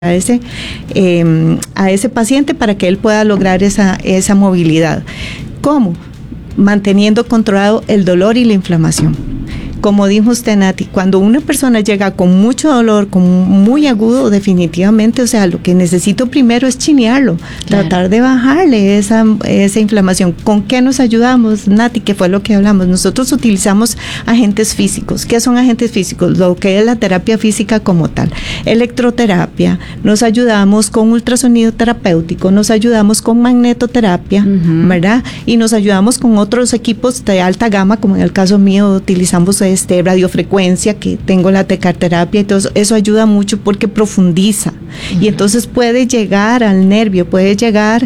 a ese paciente para que él pueda lograr esa movilidad. ¿Cómo? Manteniendo controlado el dolor y la inflamación. Como dijo usted, Nati, cuando una persona llega con mucho dolor, con muy agudo, definitivamente, o sea, lo que necesito primero es chinearlo, claro, tratar de bajarle esa inflamación. ¿Con qué nos ayudamos, Nati? Que fue lo que hablamos. Nosotros utilizamos agentes físicos. ¿Qué son agentes físicos? Lo que es la terapia física como tal. Electroterapia, nos ayudamos con ultrasonido terapéutico, nos ayudamos con magnetoterapia, ¿verdad? Y nos ayudamos con otros equipos de alta gama, como en el caso mío utilizamos radiofrecuencia, que tengo la tecarterapia y todo eso ayuda mucho porque profundiza y entonces puede llegar al nervio, puede llegar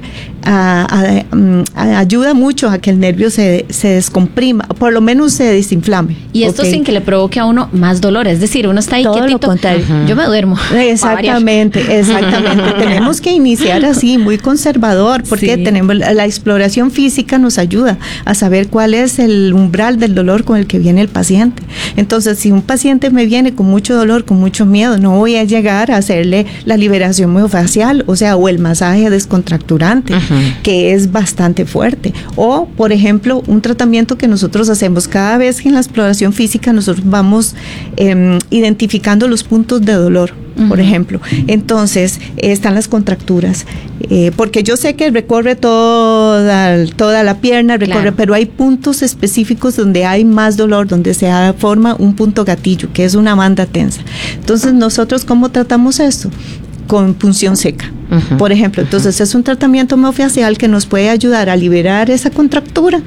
ayuda mucho a que el nervio se descomprima, por lo menos se desinflame. Y esto sin que le provoque a uno más dolor, es decir, uno está ahí todo quietito, yo me duermo. Exactamente. Tenemos que iniciar así, muy conservador, porque tenemos la exploración física nos ayuda a saber cuál es el umbral del dolor con el que viene el paciente. Entonces, si un paciente me viene con mucho dolor, con mucho miedo, no voy a llegar a hacerle la liberación miofascial, o el masaje descontracturante, que es bastante fuerte. O, por ejemplo, un tratamiento que nosotros hacemos cada vez que en la exploración física nosotros vamos identificando los puntos de dolor. Por ejemplo, entonces están las contracturas, porque yo sé que recorre toda la pierna, claro, pero hay puntos específicos donde hay más dolor, donde se forma un punto gatillo, que es una banda tensa. Entonces, nosotros, ¿cómo tratamos esto? Con punción seca, por ejemplo. Entonces, es un tratamiento miofascial que nos puede ayudar a liberar esa contractura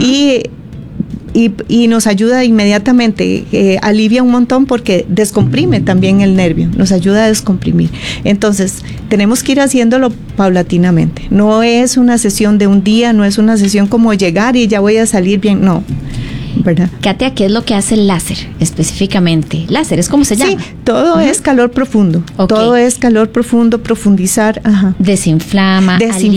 y nos ayuda inmediatamente, alivia un montón porque descomprime también el nervio, nos ayuda a descomprimir. Entonces, tenemos que ir haciéndolo paulatinamente. No es una sesión de un día, no es una sesión como llegar y ya voy a salir bien, no. ¿Verdad? Katia, ¿qué es lo que hace el láser específicamente? ¿Láser es como se llama? Sí, todo es calor profundo. Okay. Todo es calor profundo, profundizar. Desinflama,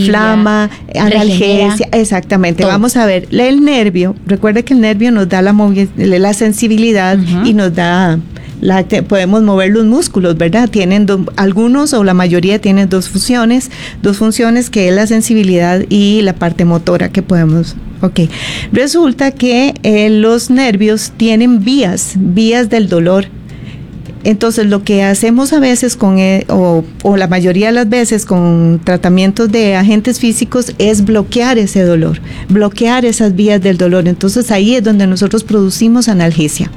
analgesia, exactamente. Todo. Vamos a ver, el nervio, recuerda que el nervio nos da la sensibilidad y nos da... podemos mover los músculos, ¿verdad? Tienen algunos o la mayoría tienen dos funciones que es la sensibilidad y la parte motora que podemos... Resulta que los nervios tienen vías del dolor. Entonces, lo que hacemos a veces o la mayoría de las veces con tratamientos de agentes físicos es bloquear ese dolor, bloquear esas vías del dolor. Entonces, ahí es donde nosotros producimos analgesia.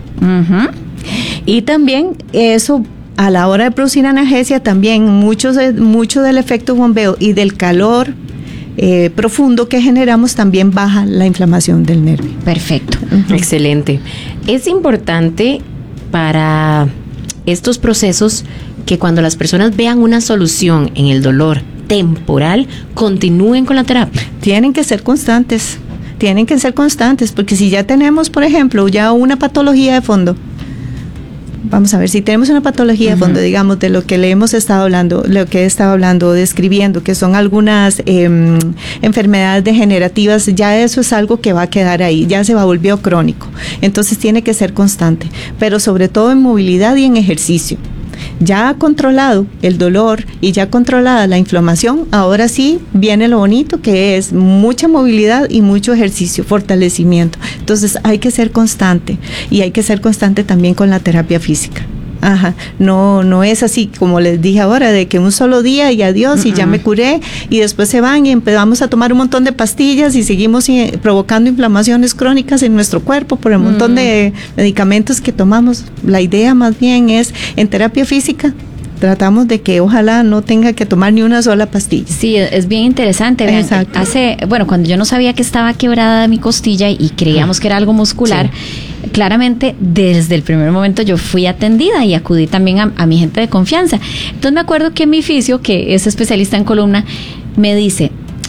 Y también eso, a la hora de producir analgesia, también mucho del efecto bombeo y del calor profundo que generamos también baja la inflamación del nervio. Perfecto. Excelente. Es importante para estos procesos que cuando las personas vean una solución en el dolor temporal, continúen con la terapia. Tienen que ser constantes, porque si ya tenemos, por ejemplo, ya una patología de fondo, vamos a ver, si tenemos una patología de fondo, digamos, de lo que le hemos estado hablando, describiendo, que son algunas enfermedades degenerativas, ya eso es algo que va a quedar ahí, ya se volvió crónico. Entonces tiene que ser constante, pero sobre todo en movilidad y en ejercicio. Ya controlado el dolor y ya controlada la inflamación, ahora sí viene lo bonito, que es mucha movilidad y mucho ejercicio, fortalecimiento. Entonces hay que ser constante y hay que ser constante también con la terapia física. No es así como les dije ahora, de que un solo día y adiós y ya me curé y después se van y empezamos a tomar un montón de pastillas y seguimos provocando inflamaciones crónicas en nuestro cuerpo por el montón de medicamentos que tomamos. La idea más bien es, en terapia física, tratamos de que ojalá no tenga que tomar ni una sola pastilla. Sí, es bien interesante. Vean, cuando yo no sabía que estaba quebrada mi costilla y creíamos que era algo muscular, claramente desde el primer momento yo fui atendida y acudí también a mi gente de confianza. Entonces me acuerdo que mi fisio, que es especialista en columna, me dice,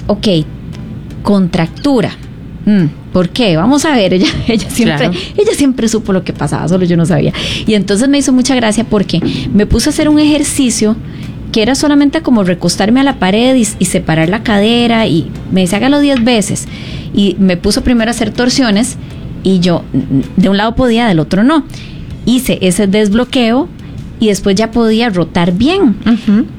contractura. ¿Por qué? Vamos a ver, ella siempre supo lo que pasaba, solo yo no sabía. Y entonces me hizo mucha gracia porque me puso a hacer un ejercicio que era solamente como recostarme a la pared y separar la cadera, y me dice, hágalo 10 veces. Y me puso primero a hacer torsiones y yo de un lado podía, del otro no. Hice ese desbloqueo y después ya podía rotar bien.